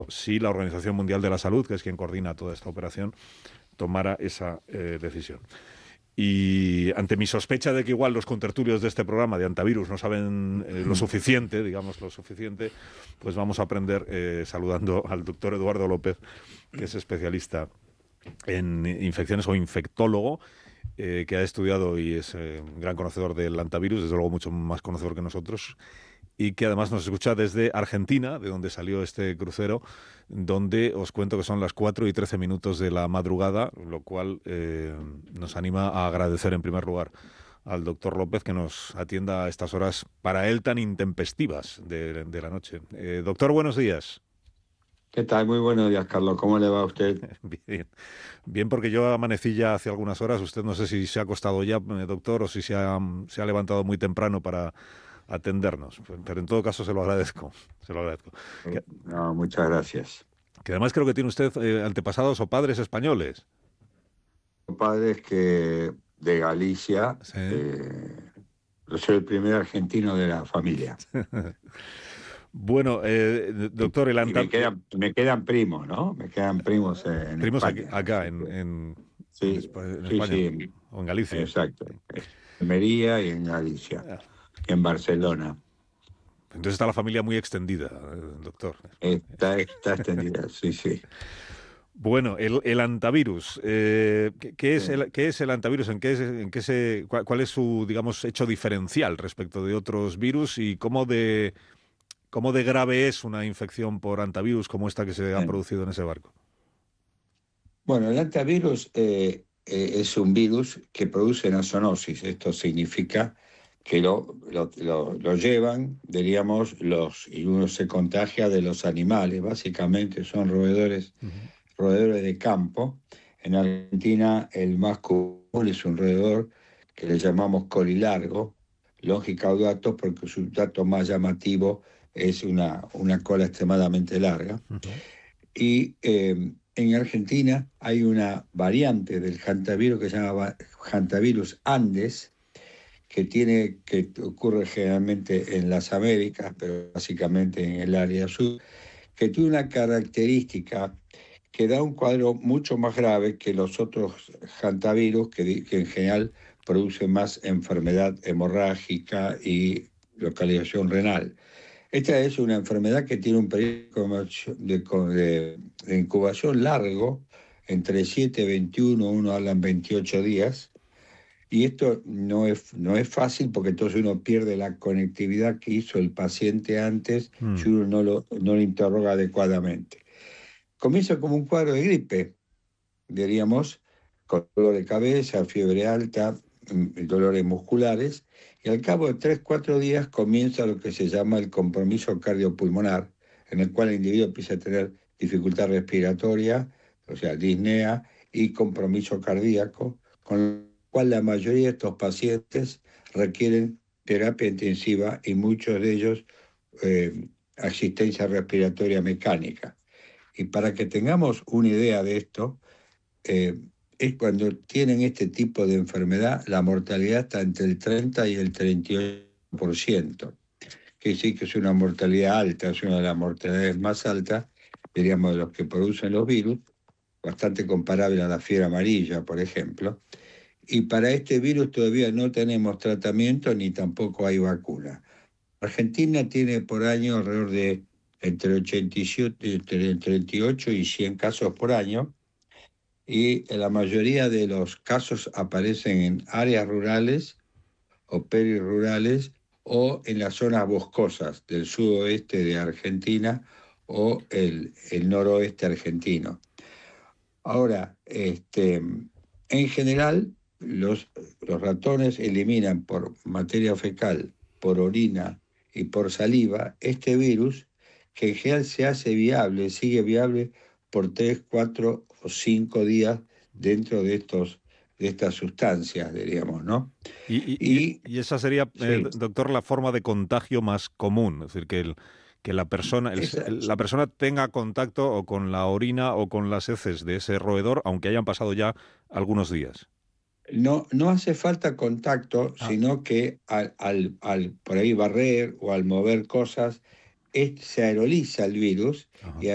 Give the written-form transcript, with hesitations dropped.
si la Organización Mundial de la Salud, que es quien coordina toda esta operación, tomara esa decisión. Y ante mi sospecha de que igual los contertulios de este programa de Antivirus no saben lo suficiente, digamos lo suficiente, pues vamos a aprender saludando al doctor Eduardo López, que es especialista en infecciones o infectólogo, que ha estudiado y es un gran conocedor del antivirus, desde luego mucho más conocedor que nosotros, y que además nos escucha desde Argentina, de donde salió este crucero, donde os cuento que son las 4:13 de la madrugada, lo cual nos anima a agradecer en primer lugar al doctor López que nos atienda a estas horas para él tan intempestivas de la noche. Doctor, buenos días. ¿Qué tal? Muy buenos días, Carlos. ¿Cómo le va a usted? Bien, bien, porque yo amanecí ya hace algunas horas. Usted no sé si se ha acostado ya, doctor, o si se ha levantado muy temprano para atendernos. Pero en todo caso se lo agradezco. Se lo agradezco. Que, No, muchas gracias. que además creo que tiene usted antepasados o padres españoles. Padres que de Galicia, Sí. yo soy el primer argentino de la familia. Bueno, doctor, Y me quedan primos, ¿no? Me quedan primos en primos aquí, España. acá, Así que, sí, en sí, España sí, o en Galicia. exacto. En Almería y en Galicia, Ah, y en Barcelona. entonces está la familia muy extendida, doctor. Está extendida, sí, sí. Bueno, el antivirus. ¿Qué es Sí. qué es el antivirus? ¿Cuál es su, digamos, hecho diferencial respecto de otros virus y cómo de grave es una infección por antivirus como esta que se ha Sí. producido en ese barco? Bueno, el antivirus es un virus que produce una zoonosis. Esto significa que lo llevan, diríamos, y uno se contagia de los animales. Básicamente son Uh-huh. roedores de campo. En Argentina el más común es un roedor que le llamamos colilargo, longicaudato, porque su dato más llamativo es una cola extremadamente larga. Uh-huh. Y en Argentina hay una variante del hantavirus que se llama hantavirus Andes, que ocurre generalmente en las Américas, pero básicamente en el área sur, que tiene una característica que da un cuadro mucho más grave que los otros hantavirus, que en general producen más enfermedad hemorrágica y localización renal. Esta es una enfermedad que tiene un periodo de incubación largo, entre 7 y 21, uno hablan 28 días, y esto no es fácil porque entonces uno pierde la conectividad que hizo el paciente antes si Mm. uno no lo interroga adecuadamente. Comienza como un cuadro de gripe, diríamos, con dolor de cabeza, fiebre alta, dolores musculares, y al cabo de 3, 4 días comienza lo que se llama el compromiso cardiopulmonar, en el cual el individuo empieza a tener dificultad respiratoria, o sea, disnea, y compromiso cardíaco, con lo cual la mayoría de estos pacientes requieren terapia intensiva y muchos de ellos asistencia respiratoria mecánica. Y para que tengamos una idea de esto, eh, es cuando tienen este tipo de enfermedad, la mortalidad está entre el 30 y el 38%, que sí que es una mortalidad alta, es una de las mortalidades más altas, diríamos, de los que producen los virus, bastante comparable a la fiebre amarilla, por ejemplo. Y para este virus todavía no tenemos tratamiento ni tampoco hay vacuna. Argentina tiene por año alrededor de entre 87, entre 38 y 100 casos por año, y la mayoría de los casos aparecen en áreas rurales o perirrurales o en las zonas boscosas del sudoeste de Argentina o el noroeste argentino. Ahora, en general, los ratones eliminan por materia fecal, por orina y por saliva este virus, que en general se hace viable, sigue viable por 3, 4 o 5 días dentro de estas sustancias, diríamos, ¿no? Y Y esa sería, sí, doctor, la forma de contagio más común, es decir, que la persona, esa, la persona tenga contacto o con la orina o con las heces de ese roedor, aunque hayan pasado ya algunos días. no hace falta contacto, Ah, sino que al por ahí barrer o al mover cosas, se aeroliza el virus ajá. y